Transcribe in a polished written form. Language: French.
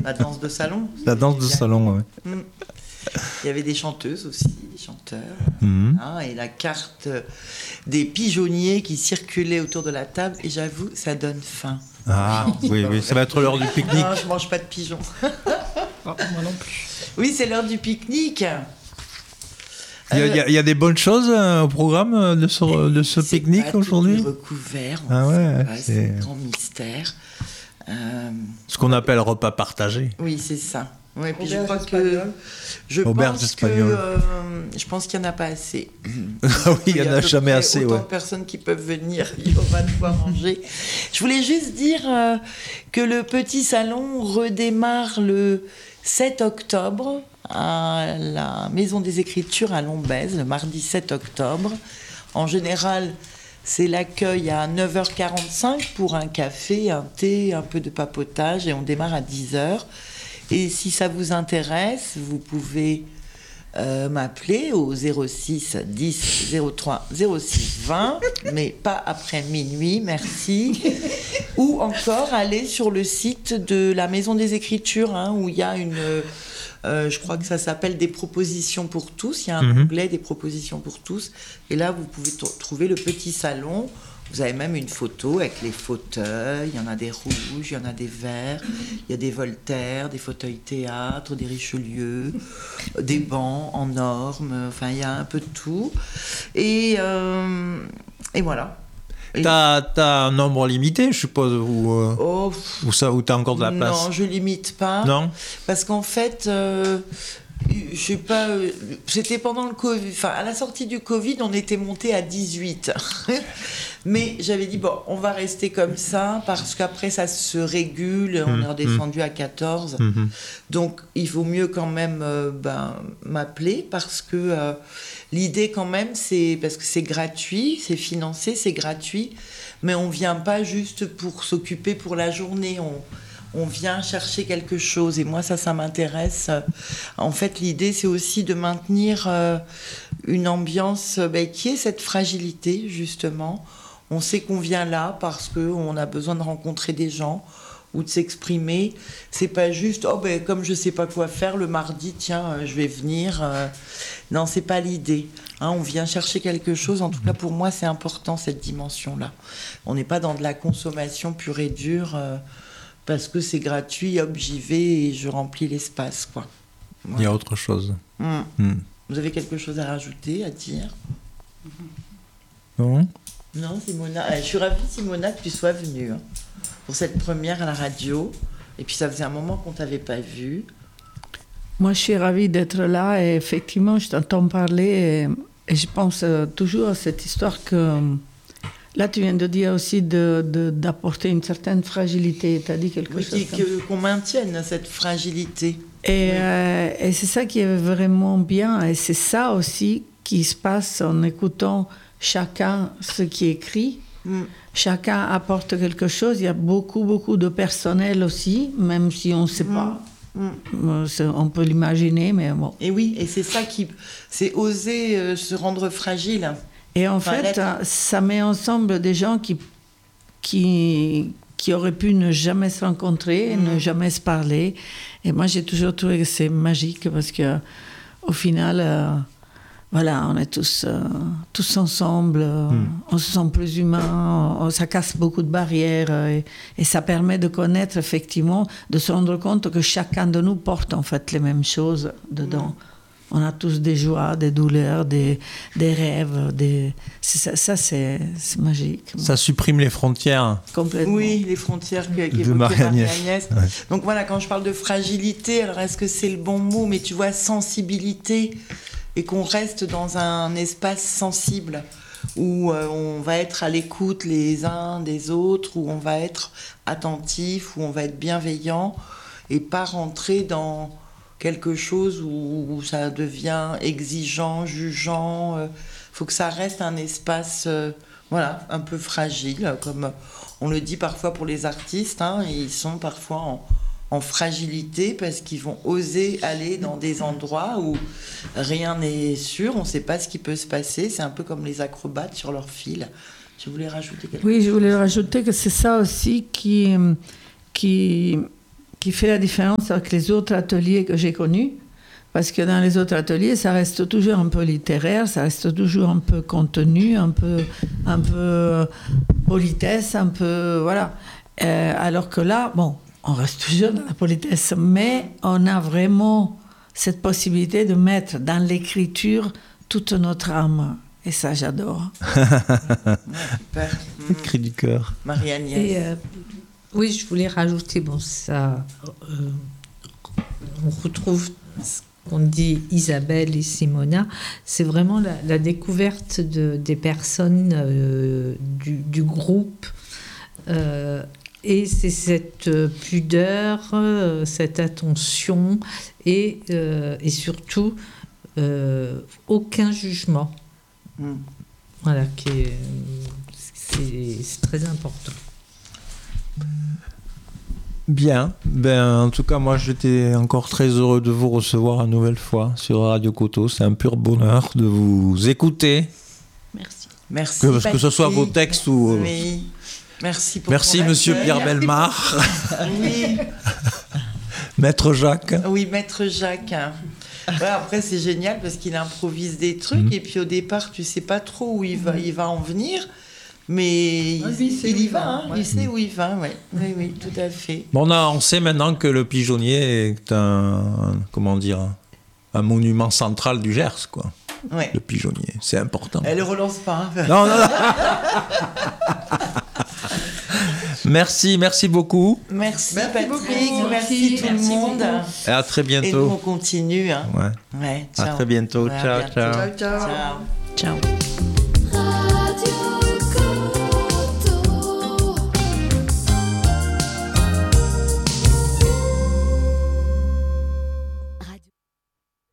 La danse de salon. La danse de salon, oui. Il y avait des chanteuses aussi, des chanteurs. Et la carte des pigeonniers qui circulaient autour de la table. Et j'avoue, ça donne faim. Ah, oui, ça va être l'heure du pique-nique. Non, je mange pas de pigeons. Moi non plus. Oui, c'est l'heure du pique-nique. Il y a des bonnes choses au programme de ce pique-nique aujourd'hui. C'est recouvert. C'est un grand mystère. Ce qu'on appelle repas partagé. Oui, c'est ça. Ouais, puis je pense qu'il n'y en a pas assez. Oui, il n'y en a jamais assez. Autant de personnes qui peuvent venir, il y aura de quoi manger. Je voulais juste dire que le petit salon redémarre le 7 octobre à la Maison des Écritures à Lombez, le mardi 7 octobre. En général, c'est l'accueil à 9h45 pour un café, un thé, un peu de papotage et on démarre à 10h. Et si ça vous intéresse, vous pouvez m'appeler au 06 10 03 06 20, mais pas après minuit, merci. Ou encore aller sur le site de la Maison des Écritures, où il y a je crois que ça s'appelle des propositions pour tous. Il y a un onglet des propositions pour tous. Et là, vous pouvez trouver le petit salon. Vous avez même une photo avec les fauteuils. Il y en a des rouges, il y en a des verts. Il y a des Voltaire, des fauteuils théâtre, des Richelieu, des bancs en orme. Enfin, il y a un peu de tout. Et voilà. T'as un nombre limité, je suppose, ou t'as encore de la place? Non, je limite pas. Non. Parce qu'en fait, je sais pas, c'était pendant le Covid, enfin à la sortie du Covid, on était monté à 18. Mais j'avais dit, bon, on va rester comme ça, parce qu'après ça se régule, on est redescendu à 14. Donc il vaut mieux quand même m'appeler, parce que l'idée quand même, c'est parce que c'est gratuit, c'est financé, c'est gratuit, mais on vient pas juste pour s'occuper pour la journée, on vient chercher quelque chose. Et moi, ça m'intéresse. En fait, l'idée, c'est aussi de maintenir une ambiance qui est cette fragilité, justement. On sait qu'on vient là parce qu'on a besoin de rencontrer des gens ou de s'exprimer. C'est pas juste, comme je sais pas quoi faire, le mardi, tiens, je vais venir. Non, c'est pas l'idée. On vient chercher quelque chose. En tout cas, pour moi, c'est important, cette dimension-là. On n'est pas dans de la consommation pure et dure... parce que c'est gratuit, hop, j'y vais et je remplis l'espace, quoi. Voilà. Il y a autre chose. Vous avez quelque chose à rajouter, à dire? Non, Simona. Je suis ravie, Simona, que tu sois venue pour cette première à la radio. Et puis, ça faisait un moment qu'on ne t'avait pas vue. Moi, je suis ravie d'être là et effectivement, je t'entends parler et je pense toujours à cette histoire que... Là, tu viens de dire aussi d'apporter une certaine fragilité. Tu as dit quelque chose qu'on maintienne cette fragilité. Et c'est ça qui est vraiment bien. Et c'est ça aussi qui se passe en écoutant chacun ce qui est écrit. Chacun apporte quelque chose. Il y a beaucoup, beaucoup de personnel aussi, même si on ne sait pas. On peut l'imaginer, mais bon. Et oui, et c'est ça c'est oser se rendre fragile. Et en fait, ça met ensemble des gens qui auraient pu ne jamais se rencontrer, ne jamais se parler. Et moi, j'ai toujours trouvé que c'est magique parce que, au final, on est tous ensemble, on se sent plus humain, ça casse beaucoup de barrières et ça permet de connaître effectivement, de se rendre compte que chacun de nous porte en fait les mêmes choses dedans. On a tous des joies, des douleurs, des rêves. Ça, c'est magique. Ça supprime les frontières. Complètement. Oui, les frontières qu'évoquait Marie-Agnès. Ouais. Donc voilà, quand je parle de fragilité, alors est-ce que c'est le bon mot? Mais tu vois, sensibilité, et qu'on reste dans un espace sensible, où on va être à l'écoute les uns des autres, où on va être attentif, où on va être bienveillant, et pas rentrer dans... quelque chose où ça devient exigeant, jugeant. Faut que ça reste un espace un peu fragile, comme on le dit parfois pour les artistes. Ils sont parfois en fragilité parce qu'ils vont oser aller dans des endroits où rien n'est sûr, on ne sait pas ce qui peut se passer. C'est un peu comme les acrobates sur leur fil. Tu voulais rajouter quelque chose? Oui, je voulais rajouter que c'est ça aussi qui qui fait la différence avec les autres ateliers que j'ai connus. Parce que dans les autres ateliers, ça reste toujours un peu littéraire, ça reste toujours un peu contenu, un peu politesse, un peu... Voilà. Alors que là, bon, on reste toujours dans la politesse, mais on a vraiment cette possibilité de mettre dans l'écriture toute notre âme. Et ça, j'adore. Super. Le cri du cœur. Marie-Agnès. Oui, je voulais rajouter, bon, ça... on retrouve... On dit Isabelle et Simona, c'est vraiment la découverte des personnes du groupe. Et c'est cette pudeur, cette attention et surtout aucun jugement. Voilà, c'est très important. Bien, en tout cas moi j'étais encore très heureux de vous recevoir une nouvelle fois sur Radio Coteau. C'est un pur bonheur de vous écouter. Merci. Que ce soit vos textes ou... Oui. Merci pour Merci Monsieur Pierre Bellemare. Oui. Maître Jacques. Oui, Maître Jacques. Ouais, après c'est génial parce qu'il improvise des trucs et puis au départ tu sais pas trop où il va en venir. Mais il y va, hein, il sait où il va, ouais. Oui, tout à fait. Bon, on sait maintenant que le pigeonnier est un monument central du Gers, quoi. Ouais. Le pigeonnier, c'est important. Elle ne relance pas. Hein. Non. Merci beaucoup. Merci Patrick, merci tout le monde. Et à très bientôt. Et nous on continue. Hein. Ouais. Ciao. À très bientôt. Ouais, Ciao. bientôt. Ciao. Ciao.